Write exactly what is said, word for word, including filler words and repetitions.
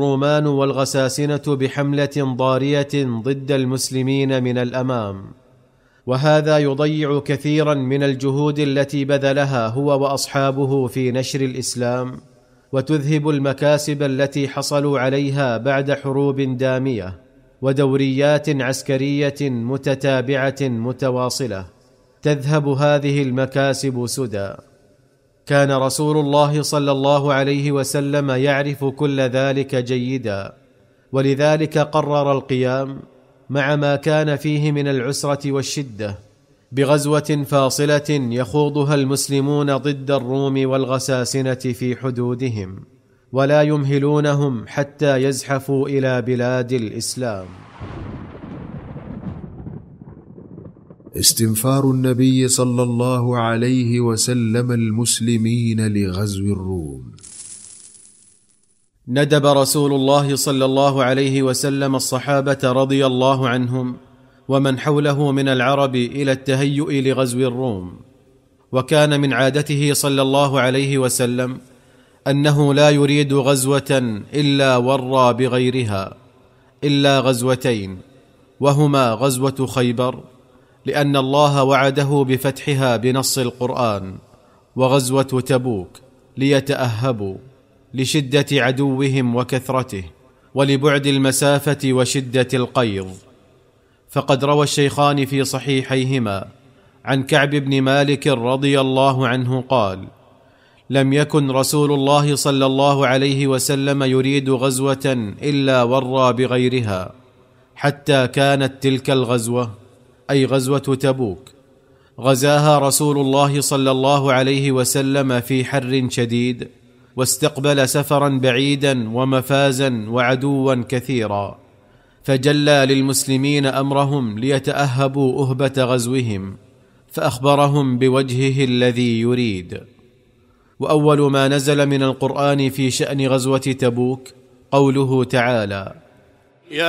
الرومان والغساسنة بحملة ضارية ضد المسلمين من الأمام، وهذا يضيع كثيرا من الجهود التي بذلها هو وأصحابه في نشر الإسلام، وتذهب المكاسب التي حصلوا عليها بعد حروب دامية ودوريات عسكرية متتابعة متواصلة. تذهب هذه المكاسب سدى. كان رسول الله صلى الله عليه وسلم يعرف كل ذلك جيدا، ولذلك قرر القيام مع ما كان فيه من العسرة والشدة بغزوة فاصلة يخوضها المسلمون ضد الروم والغساسنة في حدودهم، ولا يمهلونهم حتى يزحفوا إلى بلاد الإسلام. استنفار النبي صلى الله عليه وسلم المسلمين لغزو الروم. ندب رسول الله صلى الله عليه وسلم الصحابة رضي الله عنهم ومن حوله من العرب إلى التهيؤ لغزو الروم، وكان من عادته صلى الله عليه وسلم أنه لا يريد غزوة إلا ورى بغيرها، إلا غزوتين، وهما غزوة خيبر لأن الله وعده بفتحها بنص القرآن، وغزوة تبوك ليتأهبوا لشدة عدوهم وكثرته ولبعد المسافة وشدة القيض. فقد روى الشيخان في صحيحيهما عن كعب بن مالك رضي الله عنه قال: لم يكن رسول الله صلى الله عليه وسلم يريد غزوة إلا ورى بغيرها، حتى كانت تلك الغزوة أي غزوة تبوك غزاها رسول الله صلى الله عليه وسلم في حر شديد، واستقبل سفرا بعيدا ومفازا وعدوا كثيرا، فجلى للمسلمين أمرهم ليتأهبوا أهبة غزوهم، فأخبرهم بوجهه الذي يريد. وأول ما نزل من القرآن في شأن غزوة تبوك قوله تعالى: